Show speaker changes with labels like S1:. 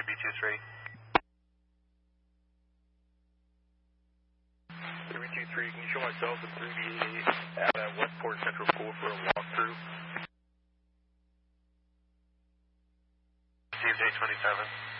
S1: 3B23.
S2: 3B23, can you show myself and 3B88 at Westport Central School for a walkthrough?
S1: Received 827.